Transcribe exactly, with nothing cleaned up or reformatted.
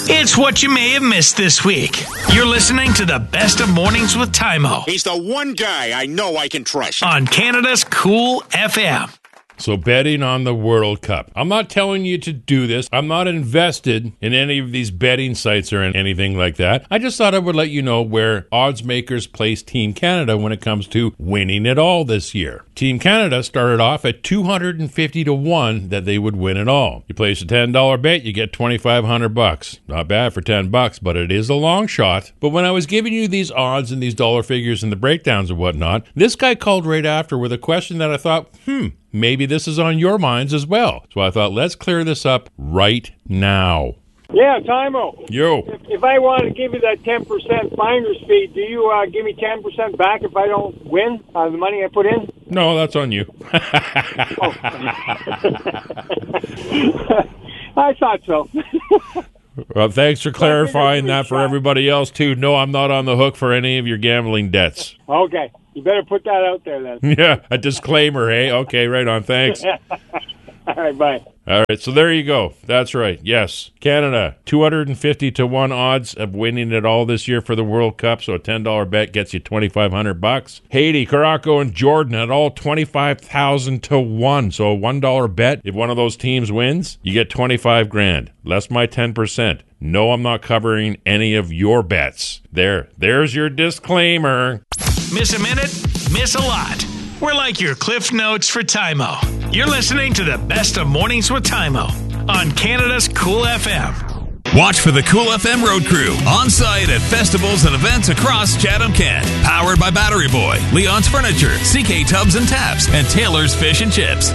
It's what you may have missed this week. You're listening to the Best of Mornings with Tymo. He's the one guy I know I can trust. On Canada's Cool F M. So betting on the World Cup. I'm not telling you to do this. I'm not invested in any of these betting sites or anything like that. I just thought I would let you know where odds makers place Team Canada when it comes to winning it all this year. Team Canada started off at two hundred fifty to one that they would win it all. You place a ten dollar bet, you get twenty-five hundred bucks. Not bad for ten bucks, but it is a long shot. But when I was giving you these odds and these dollar figures and the breakdowns and whatnot, this guy called right after with a question that I thought, hmm, maybe this is on your minds as well. So I thought, let's clear this up right now. Yeah, Tymo. Yo. If, if I want to give you that ten percent finder's fee, do you uh, give me ten percent back if I don't win uh, the money I put in? No, that's on you. Oh. I thought so. Well, thanks for clarifying that for everybody else, too. No, I'm not on the hook for any of your gambling debts. Okay. You better put that out there then. Yeah, a disclaimer, hey? Okay, right on. Thanks. All right, bye. All right, so there you go. That's right. Yes, Canada, two hundred fifty to one odds of winning it all this year for the World Cup, so a ten dollar bet gets you twenty-five hundred bucks. Haiti, Morocco, and Jordan at all twenty-five thousand to one, so a one dollar bet. If one of those teams wins, you get twenty-five grand, less my ten percent. No, I'm not covering any of your bets. There, there's your disclaimer. Miss a minute, miss a lot. We're like your Cliff Notes for Tymo. You're listening to the Best of Mornings with Tymo on Canada's Cool F M. Watch for the Cool F M Road Crew on site at festivals and events across Chatham-Kent. Powered by Battery Boy, Leon's Furniture, C K Tubs and Taps, and Taylor's Fish and Chips.